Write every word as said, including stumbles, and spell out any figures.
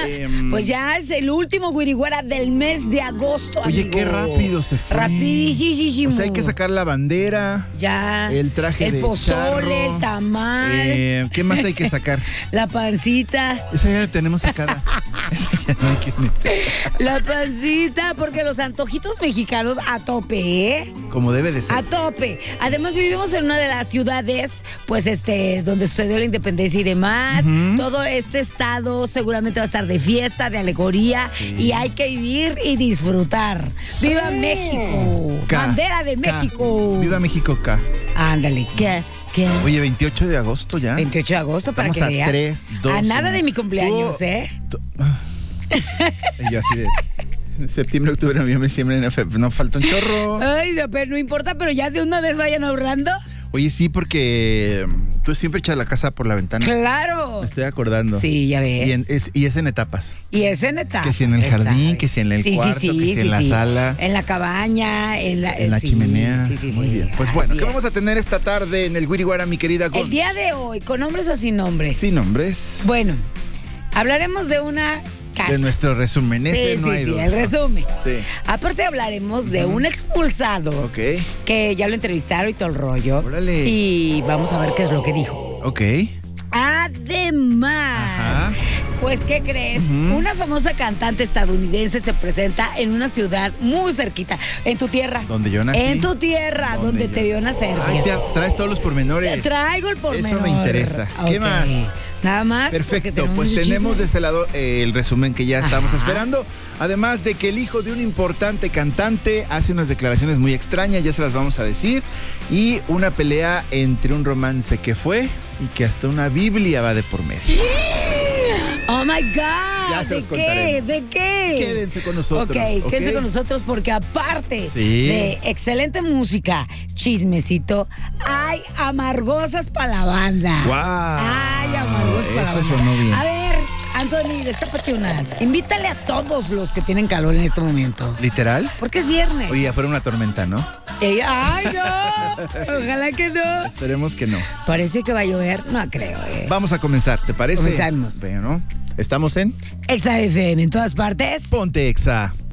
Eh, Pues ya es el último guiriguera del mes de agosto. Oye, amigo. qué rápido se fue. Rapidísimo. O sea, hay que sacar la bandera. Ya. El traje el de pozole, charro. el tamal. Eh, ¿Qué más hay que sacar? La pancita. Esa ya la tenemos sacada. Esa ya no hay que meter. La pancita, porque los antojitos mexicanos a tope, ¿eh? Como debe de ser. A tope. Además vivimos en una de las ciudades, pues este, donde sucedió la independencia y demás. Ujú. Todo este estado seguramente va a estar de fiesta, de alegoría, Sí. y hay que vivir y disfrutar. ¡Viva México! K, ¡Bandera de K. México! Viva México K. Ándale, ¿qué? ¿Qué? Oye, veintiocho de agosto ya. veintiocho de agosto, para Estamos que a veas. tres, dos, a nada uno. de mi cumpleaños, Tú- ¿eh? tú- ah. Y yo así de septiembre, octubre, noviembre, diciembre, enero, febrero. No falta un chorro. Ay, no, pero no importa, pero ya de una vez vayan ahorrando. Oye, sí, porque tú siempre echas la casa por la ventana. ¡Claro! Me estoy acordando. Sí, ya ves. Y, en- es, y es en etapas. Y es en etapa. Que si en el jardín, que si en el Sí, sí, cuarto, sí, que si sí, en la sí. sala. En la cabaña, en la, En la sí, chimenea. Sí, sí, Muy sí. bien. Pues bueno, Así ¿qué es. vamos a tener esta tarde en el Guiriguara, mi querida Gon? El día de hoy, ¿con nombres o sin nombres? Sin nombres. Bueno, hablaremos de una casa. De nuestro resumen. Sí, Ese no sí, hay sí, duda. el resumen. Sí. Aparte hablaremos de un expulsado Ok. que ya lo entrevistaron y todo el rollo. Órale. Y vamos a ver qué es lo que dijo. Ok. Además, Ajá. pues, ¿qué crees? Ujú. Una famosa cantante estadounidense se presenta en una ciudad muy cerquita, en tu tierra. Donde yo nací. En tu tierra, donde, Donde te yo- vio nacer. Ay, fíjate. te traes todos los pormenores. Te traigo el pormenor. Eso me interesa. ¿Qué Ok. más? Nada más. porque Perfecto, pues mucho tenemos chisme. de este lado eh, el resumen que ya estábamos Ajá. esperando. Además de que el hijo de un importante cantante hace unas declaraciones muy extrañas, ya se las vamos a decir. Y una pelea entre un romance que fue y que hasta una Biblia va de por medio. Oh my Ya God. se ¿De los qué? contaremos. ¿De qué? Quédense con nosotros. Ok, quédense ¿ok? con nosotros porque aparte Sí. de excelente música, chismecito, hay amargosas para la banda. ¡Guau! Ay, amargosas para la Eso banda. sonó bien. A ver, Anthony, destápate unas. Invítale a todos los que tienen calor en este momento. ¿Literal? Porque es viernes. Oye, afuera una tormenta, ¿no? Ey, ¡ay, no! Ojalá que no. Esperemos que no. Parece que va a llover. No creo, eh. Vamos a comenzar, ¿te parece? Comenzamos. Bueno, estamos en Exa F M en todas partes. Ponte Exa.